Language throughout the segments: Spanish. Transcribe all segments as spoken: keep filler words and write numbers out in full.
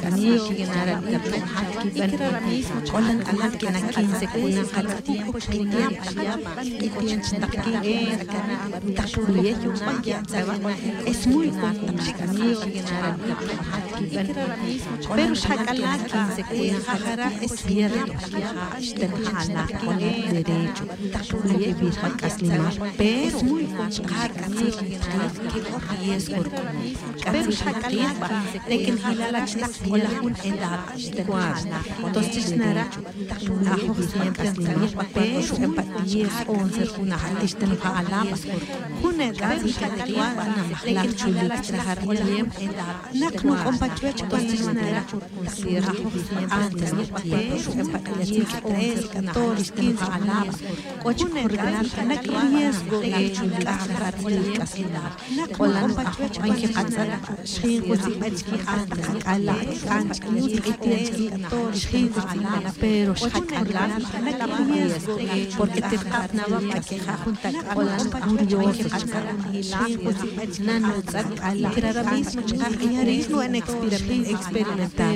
amigo que ganara el internet hola kalat que na quince kuna kalati kuchkinya y piensa que es muy importante amigo que ganara el internet pero shakala quince kuna jajara es cierto hala con el derecho de vivir caslimar pero es muy importante que riesgo pero shakala lekin hilala hola un edad entonces nara ajo siempre caslimar pero diez once una hadisten hala una edad que la chulita trajar bien nakno compachuech entonces nara antes diez trece catorce quince alabas ocho organar nak riesgo de chulita trajar bien hola hay que pensar shin kusi achki antes ala anch music tiene shin ala pero shakala nak riesgo porque te capnaba para que junta hola curioso nano ala era mismo ya mismo en experimentar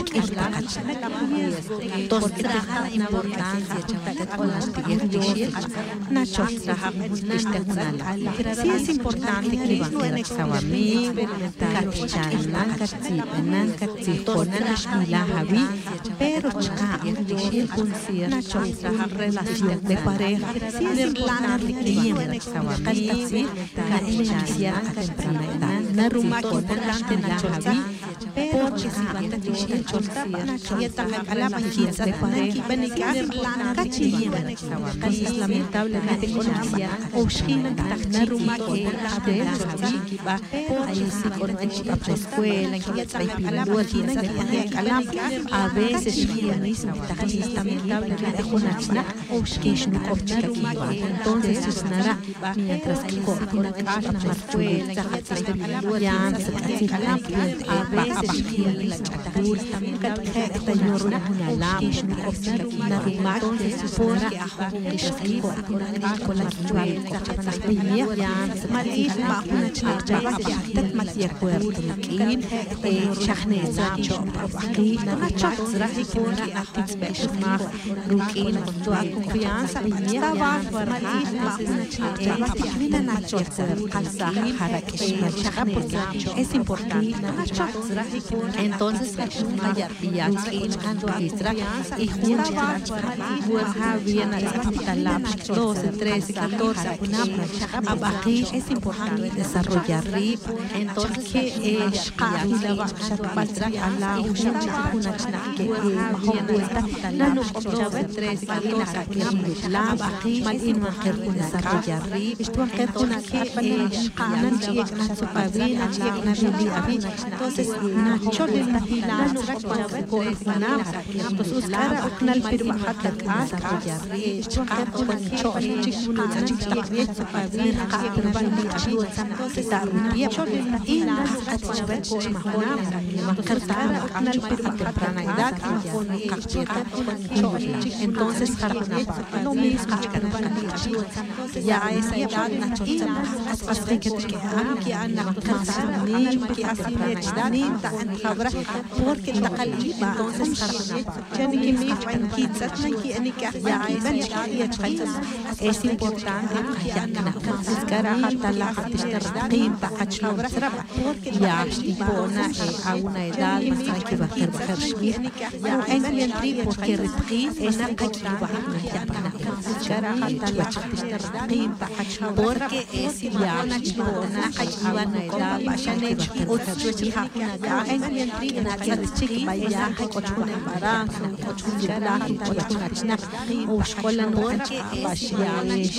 dos trabaja la importancia con las tierras nacho trabaja sí es importante que van a sawami kacharnan katsipanan katsijonan ashmilahabi pero cha el concierto nacho trabaja relación de pareja sí es importante que van a sawami kacharnan katsipanan naruma importante nacho porque si van a tener chorta ya tan ala panquita de pareja benica cachilla casos lamentablemente con la oshina naruma que de aquí va ahí sí con la escuela que ya trae pilotina que ala a veces es mismo lamentablemente con la china oshkish no kopchika entonces es nada mientras que con la casa la escuela que trae pilotina a veces la chatur también que llora una lama una rima porque esquivo con la chuva ya malif ma una chacha que mal de acuerdo que chachneza que una chacha porque atisbesh ma rukin con tu confianza estaba malif ma una chacha que na chacha calza harakesh porque es importante entonces una yardia registra y junta hueja bien a la doce trece catorce abajo es importante desarrollar rip entonces que es la baja a la una que la no como trece catorce que la baja mal imagen desarrollar rip esto es una que es una chica su pavina chica na entonces chole la fila con sana pues usara uknal firma hatta ka ya esto con chole chikuno chiquita viejo para ver a bandi ayuda entonces da rubia chole la fila atchbet con mahona makartara uknal firma temprana edad con capeta chole entonces no mismo ya a esa edad nachocha hasta que que que ana kasani que así ni tan habra porque la caliba entonces tiene que me panquita que ni que ya es importante ya que cara hasta la tinta achobra porque ya estipona a una edad más que va a ser ya es bien triple porque repris es una caliba ya para cara hasta la tinta porque es ya estipona a una edad más que va a ser en bien na chick baya kochuna embarazo kochuna la kochuna o escola no que bashia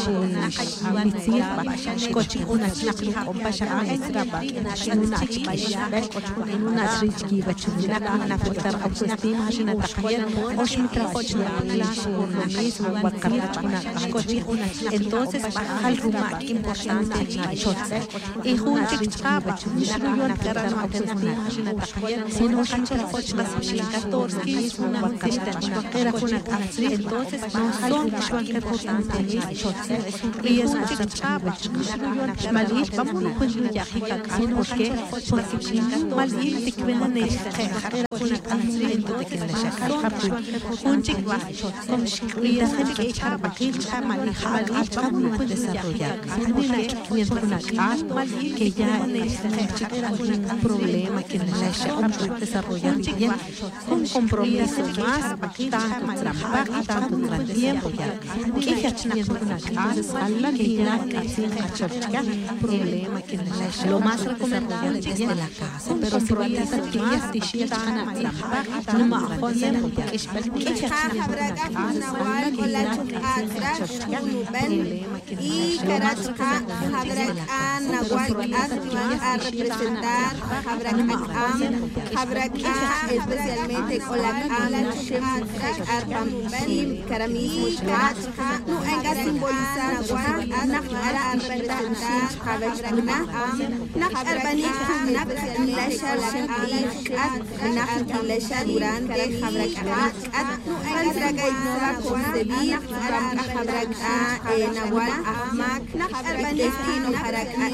mitzi kochuna chick compasha extraba una chick baya kochuna una chick bachuna na fotar autoestima na takhya osh mitra kochuna una mismo bakara kochuna entonces al ruma importante na chotse y junto chick bachuna na autoestima una tapier, sino cachos cochmas catorce, una batista chvaquera, una casri, entonces no son chvaquera importante, y es una chapa, malis, vamos a poner ya jicacan, porque porque malis te quedan en esta una casri, entonces que la chaca, un chico va, con chiquillas que chapa, que chapa, malis, malis, vamos a desarrollar, una que ya algún problema que no le puede desarrollar bien, un compromiso más, tanto trabajo, tanto tiempo ya, que ya tiene entonces algo que ya casi ya problema que no le lo más recomendable desde la casa, pero si va a estar que ya se sientan a trabajar, no más tiempo ya, que ya tiene algo que ya casi problema que no le a representar Habracán, especialmente con la Ala Arpam Shim, Karamis, no hay que simbolizar a representar Habracán, Nak Arbanica, Nak Lashar Shim, Nak Lashar durante Habracán, no hay que concebir Habracán, Nahual Ahmak, Nak Arbanica, no Habracán,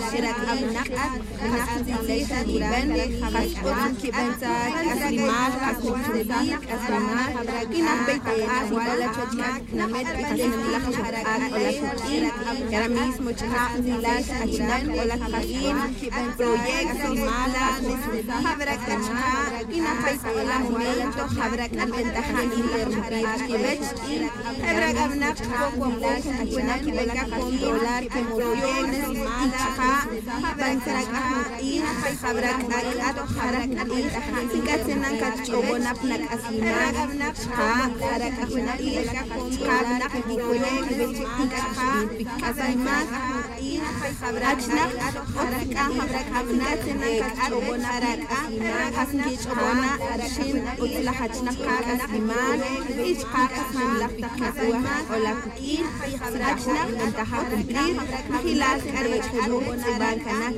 Nakhtileisha durante Hashkot Kibenza Kasrimal Kasrimal Kasrimal Inabeta Wala Chachak Namet Kasrimal Harak Ola Kukin Yaramismo Chakzilash Achinak Ola Kukin Proyecto Mala Habrak Achka Inabeta Ola Momento Habrak Aventaja Interrumpir Kibech Habrak Avnak Poco a poco Achinak venga a controlar emociones Ichka Bansarakahir, Habrak Alat, Harak Alit, Sikasenan Kachobonap Nak Aslimak, Ha, Harakahunir, Kabnak, Nikolek, Vechitika, Aslimak, Achnak, Otka, Habrak Avnak, Kachobonarak, Haskich-Obona, Shin, Utla Hachnak, Aslimak, Ichka, Kasmilak, Ola Kukin, Achnak, Antaha Kumplir, Hilat, Arbet,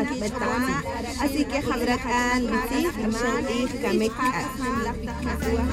así que Habracán, Bici, Shon, Ich, Kamek,